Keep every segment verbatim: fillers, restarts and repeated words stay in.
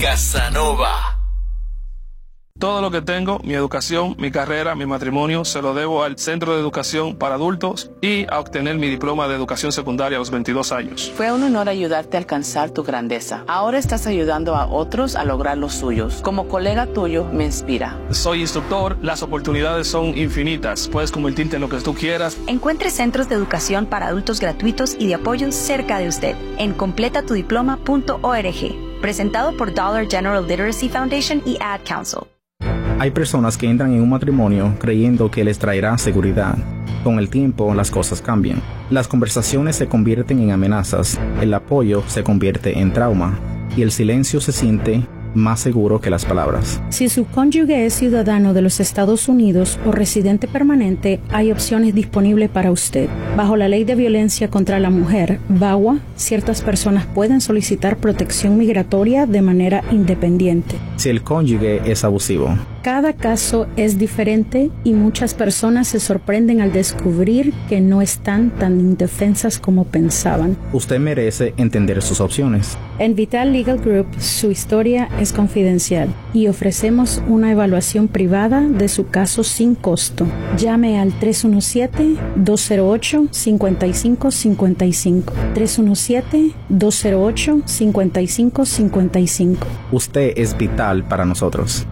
Casanova. Todo lo que tengo, mi educación, mi carrera, mi matrimonio, se lo debo al Centro de Educación para Adultos y a obtener mi diploma de educación secundaria a los veintidós años. Fue un honor ayudarte a alcanzar tu grandeza. Ahora estás ayudando a otros a lograr los suyos. Como colega tuyo, me inspira. Soy instructor, las oportunidades son infinitas. Puedes convertirte en lo que tú quieras. Encuentre centros de educación para adultos gratuitos y de apoyo cerca de usted en completa tu diploma punto org. Presentado por Dollar General Literacy Foundation y Ad Council. Hay personas que entran en un matrimonio creyendo que les traerá seguridad. Con el tiempo, las cosas cambian. Las conversaciones se convierten en amenazas, el apoyo se convierte en trauma y el silencio se siente más seguro que las palabras. Si su cónyuge es ciudadano de los Estados Unidos o residente permanente, hay opciones disponibles para usted. Bajo la Ley de Violencia contra la Mujer, VAWA, ciertas personas pueden solicitar protección migratoria de manera independiente. Si el cónyuge es abusivo. Cada caso es diferente y muchas personas se sorprenden al descubrir que no están tan indefensas como pensaban. Usted merece entender sus opciones. En Vital Legal Group, su historia es confidencial y ofrecemos una evaluación privada de su caso sin costo. Llame al tres uno siete, dos cero ocho, cinco cinco cinco cinco. tres uno siete, dos cero ocho, cinco cinco cinco cinco. Usted es vital para nosotros.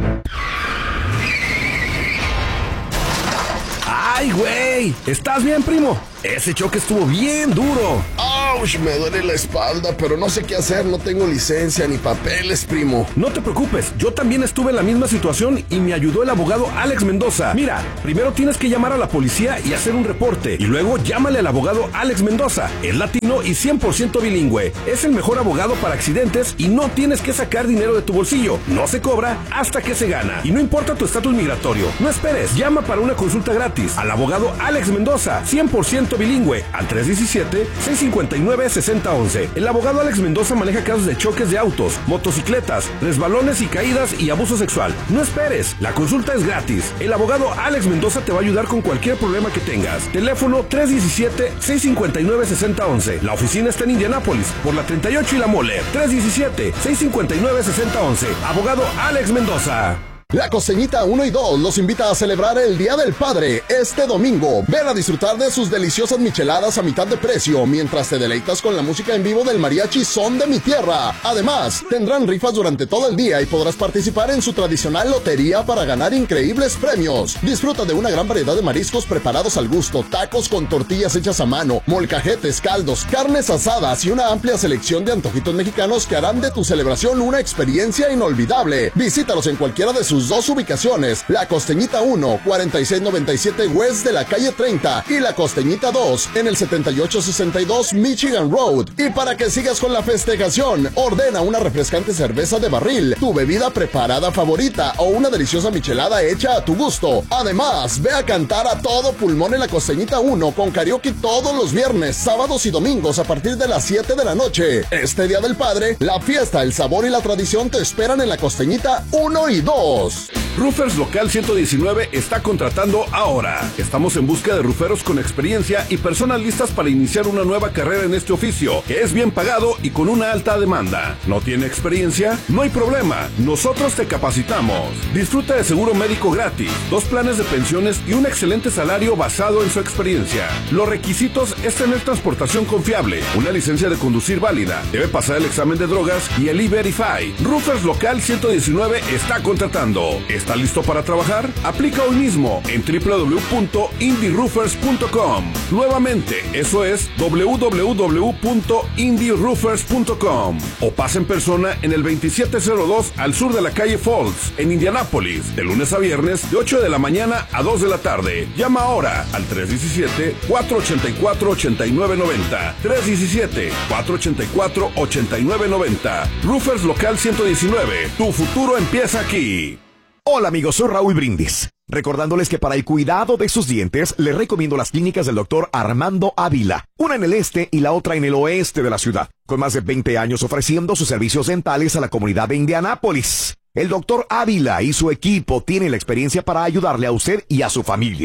¡Ay, güey! ¿Estás bien, primo? Ese choque estuvo bien duro. ¡Auch! Me duele la espalda, pero no sé qué hacer. No tengo licencia ni papeles, primo. No te preocupes. Yo también estuve en la misma situación y me ayudó el abogado Alex Mendoza. Mira, primero tienes que llamar a la policía y hacer un reporte. Y luego llámale al abogado Alex Mendoza. Es latino y cien por ciento bilingüe. Es el mejor abogado para accidentes y no tienes que sacar dinero de tu bolsillo. No se cobra hasta que se gana. Y no importa tu estatus migratorio. No esperes. Llama para una consulta gratis al abogado Alex Mendoza. cien por ciento bilingüe al tres uno siete, seis cinco nueve, seis cero uno uno. El abogado Alex Mendoza maneja casos de choques de autos, motocicletas, resbalones y caídas y abuso sexual. No esperes, la consulta es gratis. El abogado Alex Mendoza te va a ayudar con cualquier problema que tengas. Teléfono tres uno siete, seis cinco nueve, seis cero uno uno. La oficina está en Indianápolis, por la treinta y ocho y la Mole. tres uno siete, seis cinco nueve, seis cero uno uno. Abogado Alex Mendoza. La Costeñita uno y dos los invita a celebrar el Día del Padre este domingo. Ven a disfrutar de sus deliciosas micheladas a mitad de precio mientras te deleitas con la música en vivo del mariachi Son de mi Tierra. Además, tendrán rifas durante todo el día y podrás participar en su tradicional lotería para ganar increíbles premios. Disfruta de una gran variedad de mariscos preparados al gusto, tacos con tortillas hechas a mano, molcajetes, caldos, carnes asadas y una amplia selección de antojitos mexicanos que harán de tu celebración una experiencia inolvidable. Visítalos en cualquiera de sus dos ubicaciones, La Costeñita uno, cuarenta y seis noventa y siete West de la calle treinta y La Costeñita dos en el setenta y ocho sesenta y dos Michigan Road. Y para que sigas con la festejación, ordena una refrescante cerveza de barril, tu bebida preparada favorita o una deliciosa michelada hecha a tu gusto. Además, ve a cantar a todo pulmón en La Costeñita uno con karaoke todos los viernes, sábados y domingos a partir de las siete de la noche. Este Día del Padre, la fiesta, el sabor y la tradición te esperan en La Costeñita uno y dos. Roofers Local ciento diecinueve está contratando ahora. Estamos en busca de rooferos con experiencia y personas listas para iniciar una nueva carrera en este oficio, que es bien pagado y con una alta demanda. ¿No tiene experiencia? No hay problema, nosotros te capacitamos. Disfruta de seguro médico gratis, dos planes de pensiones y un excelente salario basado en su experiencia. Los requisitos es tener transportación confiable, una licencia de conducir válida, debe pasar el examen de drogas y el E-Verify. Roofers Local ciento diecinueve está contratando. ¿Está listo para trabajar? Aplica hoy mismo en doble u doble u doble u punto indie roofers punto com. Nuevamente, eso es doble u doble u doble u punto indie roofers punto com. O pasa en persona en el veintisiete cero dos al sur de la calle Falls, en Indianápolis, de lunes a viernes de ocho de la mañana a dos de la tarde. Llama ahora al tres uno siete, cuatro ocho cuatro, ocho nueve nueve cero. tres uno siete, cuatro ocho cuatro, ocho nueve nueve cero. Roofers Local ciento diecinueve. Tu futuro empieza aquí. Hola amigos, soy Raúl Brindis. Recordándoles que para el cuidado de sus dientes, les recomiendo las clínicas del doctor Armando Ávila. Una en el este y la otra en el oeste de la ciudad. Con más de veinte años ofreciendo sus servicios dentales a la comunidad de Indianápolis. El doctor Ávila y su equipo tienen la experiencia para ayudarle a usted y a su familia.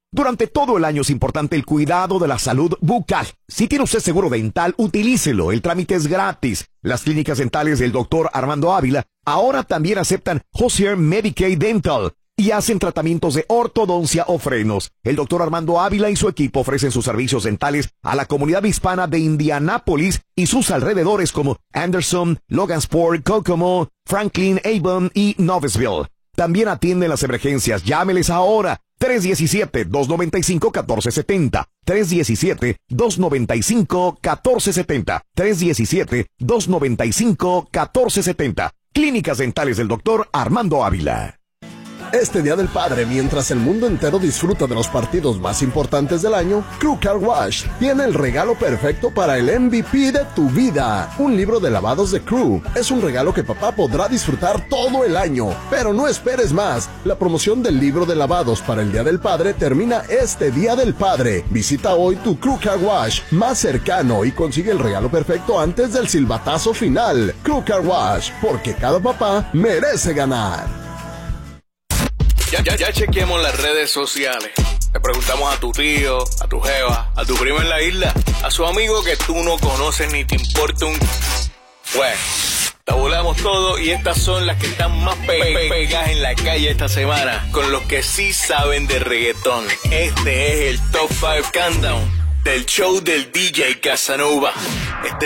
Durante todo el año es importante el cuidado de la salud bucal. Si tiene usted seguro dental, utilícelo. El trámite es gratis. Las clínicas dentales del doctor Armando Ávila ahora también aceptan Hozier Medicaid Dental y hacen tratamientos de ortodoncia o frenos. El doctor Armando Ávila y su equipo ofrecen sus servicios dentales a la comunidad hispana de Indianápolis y sus alrededores como Anderson, Logansport, Kokomo, Franklin, Avon y Noblesville. También atienden las emergencias. Llámeles ahora. tres uno siete, dos nueve cinco, uno cuatro siete cero. tres uno siete, dos nueve cinco, uno cuatro siete cero. tres uno siete, dos nueve cinco, uno cuatro siete cero. Clínicas dentales del doctor Armando Ávila. Este Día del Padre, mientras el mundo entero disfruta de los partidos más importantes del año, Crew Car Wash tiene el regalo perfecto para el M V P de tu vida. Un libro de lavados de Crew. Es un regalo que papá podrá disfrutar todo el año. Pero no esperes más. La promoción del libro de lavados para el Día del Padre termina este Día del Padre. Visita hoy tu Crew Car Wash más cercano y consigue el regalo perfecto antes del silbatazo final. Crew Car Wash, porque cada papá merece ganar. Ya, ya, ya chequeamos las redes sociales. Le preguntamos a tu tío, a tu jeva, a tu primo en la isla, a su amigo que tú no conoces ni te importa un... Bueno, tabulamos todo y estas son las que están más pe pe pegadas en la calle esta semana, con los que sí saben de reggaetón. Este es el Top cinco Countdown del show del D J Casanova. Este